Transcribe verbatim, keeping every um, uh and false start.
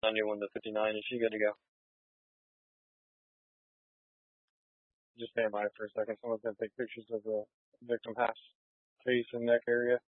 ninety-one to fifty-nine. Is she good to go? Just stand by for a second. Someone's going to take pictures of the victim pass, face, and neck area.